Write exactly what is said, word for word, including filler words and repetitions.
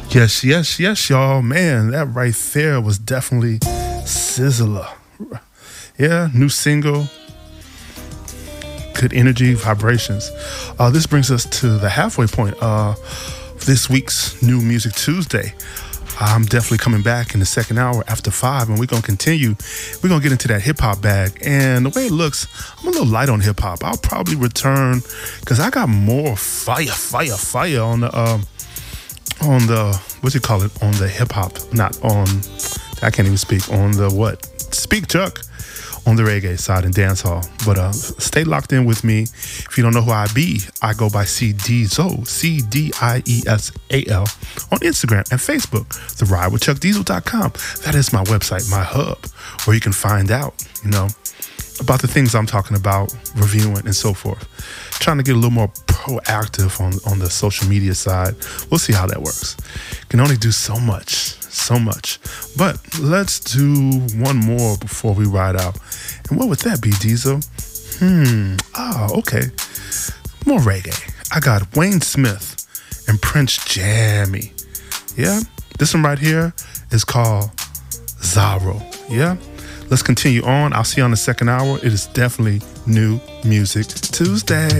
Yes, yes, yes, y'all. Man, that right there was definitely Sizzler. Yeah, new single, good energy, vibrations. Uh, this brings us to the halfway point. Uh, this week's New Music Tuesday. I'm definitely coming back in the second hour after five, and we're going to continue. We're going to get into that hip-hop bag. And the way it looks, I'm a little light on hip-hop. I'll probably return because I got more fire, fire, fire on the, um, on the, what do you call it, on the hip-hop, not on, I can't even speak, on the what? Speak, Chuck. On the reggae side and dancehall. But uh, stay locked in with me. If you don't know who I be, I go by C D Zo, C D I E S A L, on Instagram and Facebook, the ride with chuck diesel dot com. That is my website, my hub, where you can find out, you know, about the things I'm talking about, reviewing and so forth. Trying to get a little more proactive on, on the social media side. We'll see how that works. Can only do so much, so much. But let's do one more before we ride out. And what would that be, Diesel? Hmm. Oh, okay. More reggae. I got Wayne Smith and Prince Jammy. Yeah? This one right here is called Zaro. Yeah? Let's continue on. I'll see you on the second hour. It is definitely New Music Tuesday.